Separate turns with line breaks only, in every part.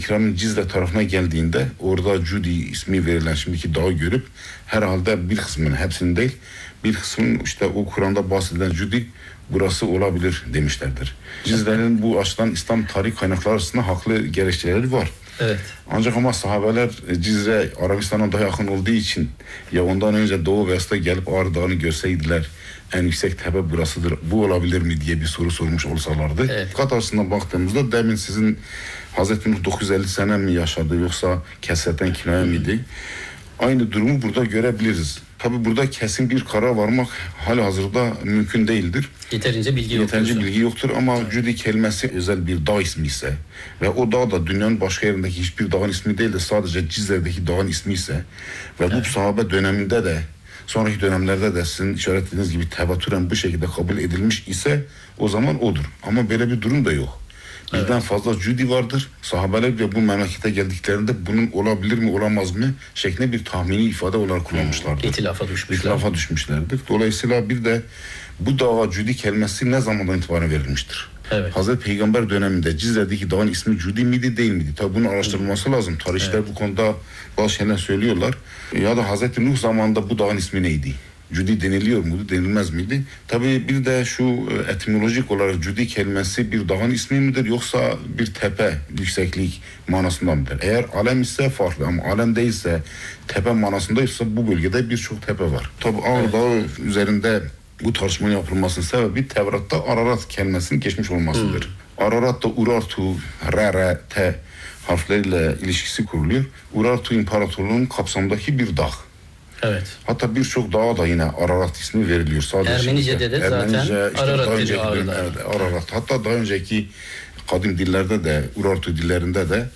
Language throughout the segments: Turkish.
ikramın Cizre tarafına geldiğinde orada Cudi ismi verilen şimdiki dağı görüp herhalde bir kısmının, hepsinin değil, bir kısmının işte o Kur'an'da bahsedilen Cudi burası olabilir demişlerdir. Cizre'nin bu açıdan İslam tarih kaynakları arasında haklı gerekçeleri var.
Evet.
Ancak ama sahabeler Cizre Arabistan'a daha yakın olduğu için ya ondan önce Doğu Beyaz'da gelip Ağrı Dağı'nı görseydiler en yüksek tepe burasıdır, bu olabilir mi diye bir soru sormuş olsalardı.
Evet.
Kat açısından baktığımızda demin sizin Hazreti Nuh 950 sene mi yaşadı yoksa kesetten kinoya mıydı? Aynı durumu burada görebiliriz. Tabi burada kesin bir karar varmak hali hazırda mümkün değildir.
Yeterince bilgi
yoktur ama Cudi kelimesi özel bir dağ ismi ise ve o dağ da dünyanın başka yerindeki hiçbir dağın ismi değil de sadece Cizre'deki dağın ismi ise ve bu sahabe döneminde de sonraki dönemlerde de sizin işaret ettiğiniz gibi tevatüren bu şekilde kabul edilmiş ise o zaman odur. Ama böyle bir durum da yok. Birden fazla Cudi vardır. Sahabeler de bu memlekete geldiklerinde bunun olabilir mi olamaz mı şeklinde bir tahmini ifade olarak kullanmışlardır.
İtilafa
düşmüşlerdir. Dolayısıyla bir de bu dağa Cudi kelimesi ne zamandan itibaren verilmiştir?
Evet.
Hazreti Peygamber döneminde Cizre'deki dağın ismi Cudi miydi değil miydi? Tabi bunun araştırılması lazım. Tarihçiler bu konuda bazı şeyler söylüyorlar. Ya da Hazreti Nuh zamanında bu dağın ismi neydi? Cudi deniliyor muydu, denilmez miydi? Tabii bir de şu etimolojik olarak Cudi kelimesi bir dağın ismi midir yoksa bir tepe, yükseklik manasında mıdır? Eğer alem ise farklı ama alem değilse tepe manasındaysa bu bölgede birçok tepe var. Tabii Ağrı Dağı üzerinde bu tartışmanın yapılmasının sebebi Tevrat'ta Ararat kelimesinin geçmiş olmasıdır. Ararat'ta Urartu, R-R-T harfleriyle ilişkisi kuruluyor. Urartu İmparatorluğu'nun kapsamındaki bir dağ.
Evet.
Hatta birçok dağa da yine Ararat ismi veriliyor. Sadece
Ermenice'de de zaten Ararat
deniyor. Ararat. Hatta daha önceki kadim dillerde de Urartu dillerinde de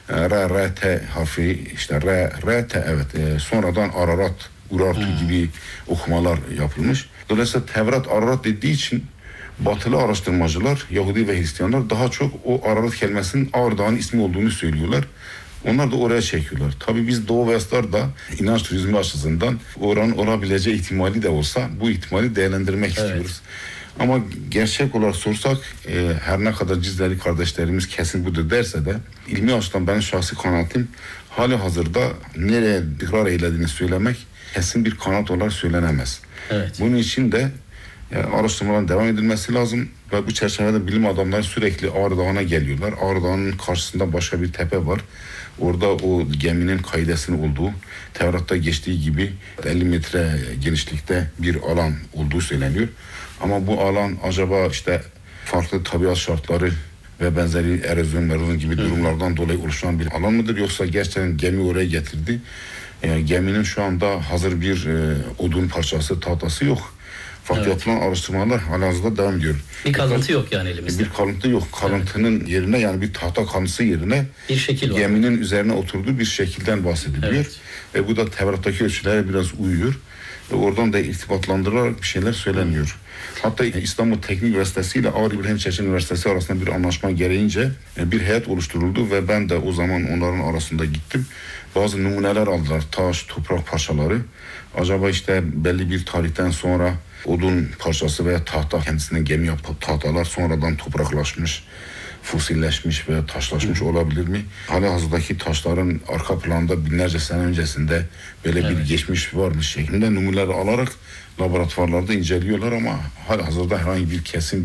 R-R-T harfi işte R-R-T sonradan Ararat, Urartu gibi okumalar yapılmış. Dolayısıyla Tevrat Ararat dediği için Batılı araştırmacılar, Yahudi ve Hristiyanlar daha çok o Ararat kelimesinin Ağrı Dağı'nın ismi olduğunu söylüyorlar. Onlar da oraya çekiyorlar. Tabii biz Doğu Beyazlar da inanç turizmi açısından oranın olabileceği ihtimali de olsa bu ihtimali değerlendirmek istiyoruz. Ama gerçek olarak sorsak her ne kadar Cizreli kardeşlerimiz kesin budur derse de ilmi açıdan benim şahsi kanaatim hali hazırda nereye ikrar eylediğini söylemek kesin bir kanaat olarak söylenemez.
Evet.
Bunun için de araştırmaların devam edilmesi lazım ve bu çerçevede bilim adamları sürekli Ağrı Dağı'na geliyorlar. Ağrı Dağı'nın karşısında başka bir tepe var. Orada o geminin kaidesinin olduğu, Tevrat'ta geçtiği gibi 50 metre genişlikte bir alan olduğu söyleniyor. Ama bu alan acaba işte farklı tabiat şartları ve benzeri erozyon gibi durumlardan dolayı oluşan bir alan mıdır? Yoksa gerçekten gemi oraya getirdi. Geminin şu anda hazır bir odun parçası, tahtası yok. Fakat yapılan araştırmalar halihazırda devam ediyor.
Bir kalıntı yok yani elimizde.
Bir kalıntı yok. Kalıntının yerine yani bir tahta kalıntısı yerine
bir şekil var.
Geminin üzerine oturduğu bir şekilden bahsediliyor. Evet. Ve bu da Tevrat'taki ölçülere biraz uyuyor. Ve oradan da irtibatlandırılarak bir şeyler söyleniyor. Hatta İstanbul Teknik Üniversitesi ile Ağrı İbrahim Çetin Üniversitesi arasında bir anlaşma gereğince bir heyet oluşturuldu ve ben de o zaman onların arasında gittim. Bazı numuneler aldılar. Taş, toprak parçaları. Acaba işte belli bir tarihten sonra odun parçası veya tahta kendisinden gemi yapıp tahtalar sonradan topraklaşmış, fosilleşmiş veya taşlaşmış olabilir mi? Halihazırdaki taşların arka planda binlerce sene öncesinde böyle bir geçmiş varmış şeklinde numuneler alarak laboratuvarlarda inceliyorlar ama halihazırda herhangi bir kesin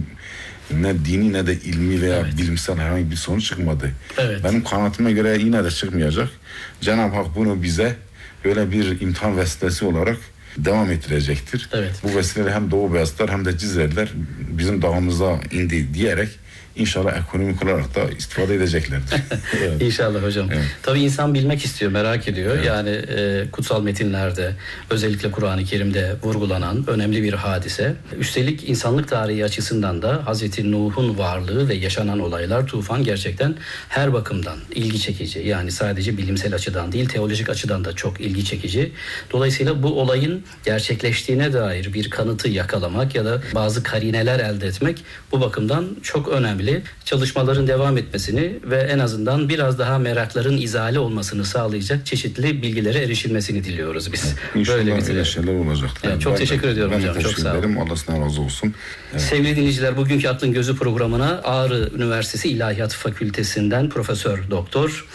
ne dini ne de ilmi veya bilimsel herhangi bir sonuç çıkmadı.
Evet.
Benim kanaatime göre yine de çıkmayacak. Cenab-ı Hak bunu bize böyle bir imtihan vesilesi olarak devam ettirecektir.
Evet.
Bu vesileyle hem Doğu Beyazlar hem de Cizreliler bizim dağımıza indi diyerek İnşallah ekonomik olarak da istifade edeceklerdir.
Evet. İnşallah hocam. Evet. Tabii insan bilmek istiyor, merak ediyor. Evet. Yani kutsal metinlerde, özellikle Kur'an-ı Kerim'de vurgulanan önemli bir hadise. Üstelik insanlık tarihi açısından da Hazreti Nuh'un varlığı ve yaşanan olaylar, tufan gerçekten her bakımdan ilgi çekici. Yani sadece bilimsel açıdan değil, teolojik açıdan da çok ilgi çekici. Dolayısıyla bu olayın gerçekleştiğine dair bir kanıtı yakalamak ya da bazı karineler elde etmek bu bakımdan çok önemli. Çalışmaların devam etmesini ve en azından biraz daha merakların izale olmasını sağlayacak çeşitli bilgilere erişilmesini diliyoruz biz.
İnşallah böyle şeyler olacak.
Yani çok teşekkür ediyorum hocam. Çok sağ olun.
Allah sizden razı olsun. Evet.
Sevgili dinleyiciler, bugünkü Aklın Gözü programına Ağrı Üniversitesi İlahiyat Fakültesinden Profesör Doktor